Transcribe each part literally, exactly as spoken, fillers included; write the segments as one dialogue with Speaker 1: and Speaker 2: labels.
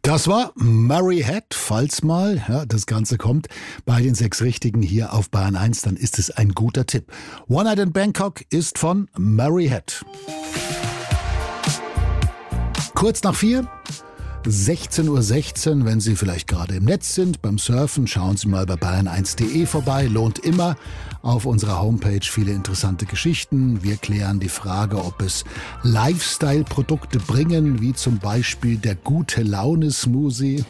Speaker 1: Das war Murray Head, falls mal ja, das Ganze kommt bei den sechs Richtigen hier auf Bayern eins, dann ist es ein guter Tipp. One Night in Bangkok ist von Murray Head. Kurz nach vier, sechzehn Uhr sechzehn, wenn Sie vielleicht gerade im Netz sind, beim Surfen, schauen Sie mal bei bayern eins punkt de vorbei, lohnt immer. Auf unserer Homepage viele interessante Geschichten. Wir klären die Frage, ob es Lifestyle-Produkte bringen, wie zum Beispiel der Gute-Laune-Smoothie.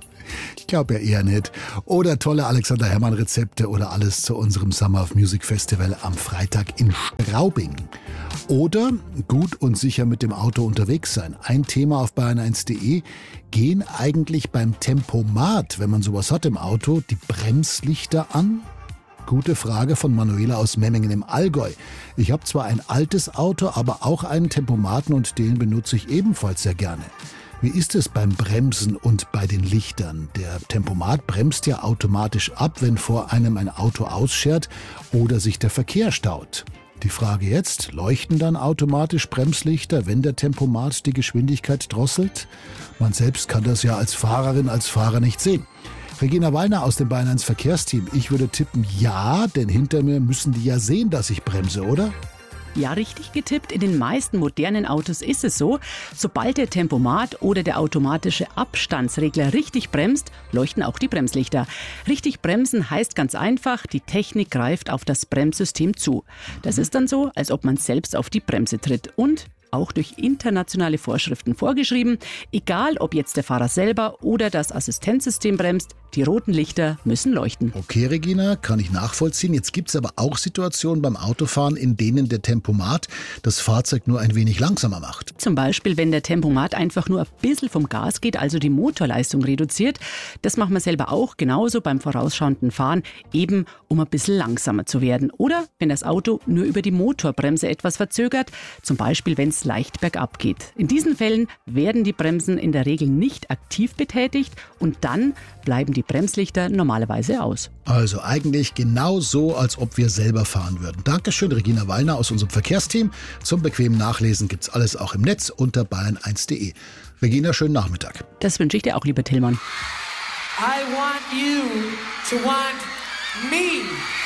Speaker 1: Ich glaube ja eher nicht. Oder tolle Alexander Herrmann-Rezepte oder alles zu unserem Summer of Music Festival am Freitag in Straubing. Oder gut und sicher mit dem Auto unterwegs sein. Ein Thema auf bayern eins punkt de. Gehen eigentlich beim Tempomat, wenn man sowas hat im Auto, die Bremslichter an? Gute Frage von Manuela aus Memmingen im Allgäu. Ich habe zwar ein altes Auto, aber auch einen Tempomaten und den benutze ich ebenfalls sehr gerne. Wie ist es beim Bremsen und bei den Lichtern? Der Tempomat bremst ja automatisch ab, wenn vor einem ein Auto ausschert oder sich der Verkehr staut. Die Frage jetzt, leuchten dann automatisch Bremslichter, wenn der Tempomat die Geschwindigkeit drosselt? Man selbst kann das ja als Fahrerin, als Fahrer nicht sehen. Regina Wallner aus dem Bayern eins Verkehrsteam. Ich würde tippen, ja, denn hinter mir müssen die ja sehen, dass ich bremse, oder?
Speaker 2: Ja, richtig getippt. In den meisten modernen Autos ist es so, sobald der Tempomat oder der automatische Abstandsregler richtig bremst, leuchten auch die Bremslichter. Richtig bremsen heißt ganz einfach, die Technik greift auf das Bremssystem zu. Das ist dann so, als ob man selbst auf die Bremse tritt und auch durch internationale Vorschriften vorgeschrieben. Egal, ob jetzt der Fahrer selber oder das Assistenzsystem bremst, die roten Lichter müssen leuchten.
Speaker 1: Okay, Regina, kann ich nachvollziehen. Jetzt gibt es aber auch Situationen beim Autofahren, in denen der Tempomat das Fahrzeug nur ein wenig langsamer macht.
Speaker 2: Zum Beispiel, wenn der Tempomat einfach nur ein bisschen vom Gas geht, also die Motorleistung reduziert. Das machen wir selber auch genauso beim vorausschauenden Fahren, eben um ein bisschen langsamer zu werden. Oder wenn das Auto nur über die Motorbremse etwas verzögert, zum Beispiel, wenn es leicht bergab geht. In diesen Fällen werden die Bremsen in der Regel nicht aktiv betätigt und dann bleiben die Bremslichter normalerweise aus.
Speaker 1: Also eigentlich genau so, als ob wir selber fahren würden. Dankeschön, Regina Wallner aus unserem Verkehrsteam. Zum bequemen Nachlesen gibt's alles auch im Netz unter bayern eins punkt de. Regina, schönen Nachmittag.
Speaker 2: Das wünsche ich dir auch, lieber Tillmann.
Speaker 3: I want you to want me.